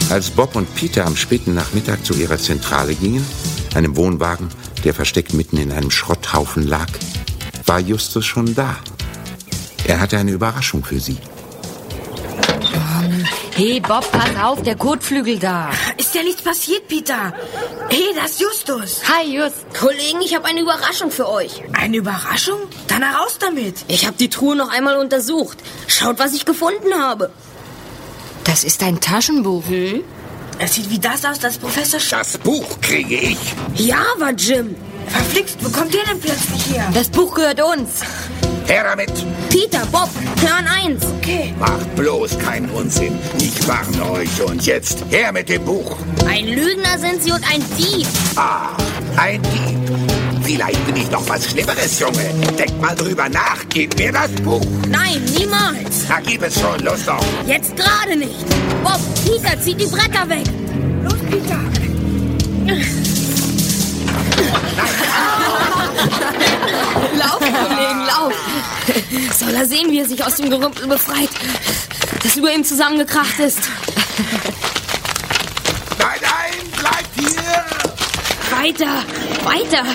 Als Bob und Peter am späten Nachmittag zu ihrer Zentrale gingen, einem Wohnwagen, der versteckt mitten in einem Schrotthaufen lag, war Justus schon da. Er hatte eine Überraschung für sie. Hey Bob, pass auf, der Kotflügel da. Ist ja nichts passiert, Peter. Hey, das ist Justus. Hi, Just. Kollegen, ich habe eine Überraschung für euch. Eine Überraschung? Dann heraus damit. Ich habe die Truhe noch einmal untersucht. Schaut, was ich gefunden habe. Das ist ein Taschenbuch. Es sieht wie das aus, das Professor Das Buch kriege ich. Java, Jim. Verflixt, wo kommt der denn plötzlich her? Das Buch gehört uns. Her damit. Peter, Bob, Plan 1. Okay. Macht bloß keinen Unsinn. Ich warne euch. Und jetzt her mit dem Buch. Ein Lügner sind sie und ein Dieb. Ah, ein Dieb. Vielleicht bin ich noch was Schlimmeres, Junge. Denkt mal drüber nach. Gib mir das Buch. Nein, niemals. Na, gib es schon. Los doch. Jetzt gerade nicht. Bob, Peter, zieht die Bretter weg. Los, Peter. Lauf, Kollegen, lauf. Soll er sehen, wie er sich aus dem Gerümpel befreit, das über ihm zusammengekracht ist. Nein, nein, bleibt hier. Weiter.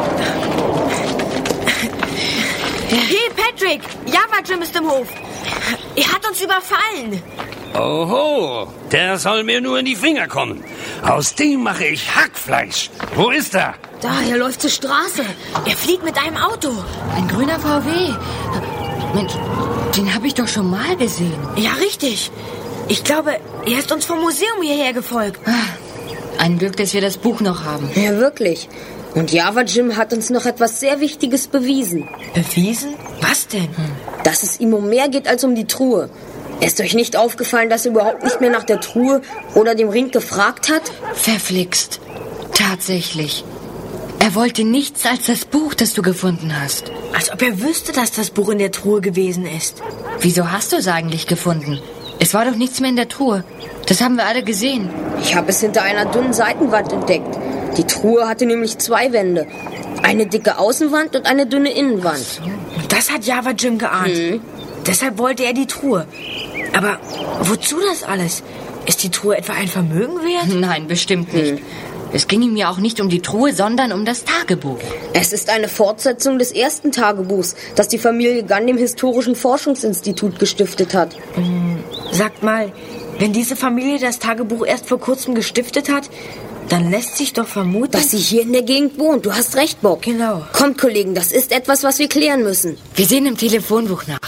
Hey, Patrick. Java Jim ist im Hof. Er hat uns überfallen. Oho, der soll mir nur in die Finger kommen. Aus dem mache ich Hackfleisch. Wo ist er? Da, er läuft zur Straße. Er fliegt mit einem Auto. Ein grüner VW. Mensch, den habe ich doch schon mal gesehen. Ja, richtig. Ich glaube, er ist uns vom Museum hierher gefolgt. Ein Glück, dass wir das Buch noch haben. Ja, wirklich. Und Java Jim hat uns noch etwas sehr Wichtiges bewiesen. Bewiesen? Was denn? Dass es ihm um mehr geht als um die Truhe. Ist euch nicht aufgefallen, dass er überhaupt nicht mehr nach der Truhe oder dem Ring gefragt hat? Verflixt. Tatsächlich. Er wollte nichts als das Buch, das du gefunden hast. Als ob er wüsste, dass das Buch in der Truhe gewesen ist. Wieso hast du es eigentlich gefunden? Es war doch nichts mehr in der Truhe. Das haben wir alle gesehen. Ich habe es hinter einer dünnen Seitenwand entdeckt. Die Truhe hatte nämlich 2 Wände. Eine dicke Außenwand und eine dünne Innenwand. Und das hat Java Jim geahnt. Deshalb wollte er die Truhe. Aber wozu das alles? Ist die Truhe etwa ein Vermögen wert? Nein, bestimmt nicht. Es ging ihm ja auch nicht um die Truhe, sondern um das Tagebuch. Es ist eine Fortsetzung des ersten Tagebuchs, das die Familie Gunn dem Historischen Forschungsinstitut gestiftet hat. Sagt mal, wenn diese Familie das Tagebuch erst vor kurzem gestiftet hat, dann lässt sich doch vermuten, Dass sie hier in der Gegend wohnt. Du hast recht, Bob. Genau. Kommt, Kollegen, das ist etwas, was wir klären müssen. Wir sehen im Telefonbuch nach.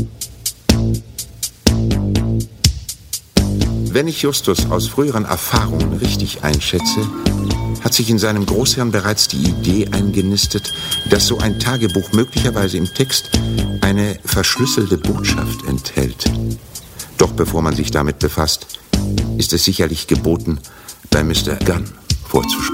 Wenn ich Justus aus früheren Erfahrungen richtig einschätze, hat sich in seinem Großhirn bereits die Idee eingenistet, dass so ein Tagebuch möglicherweise im Text eine verschlüsselte Botschaft enthält. Doch bevor man sich damit befasst, ist es sicherlich geboten, bei Mr. Gunn vorzusprechen.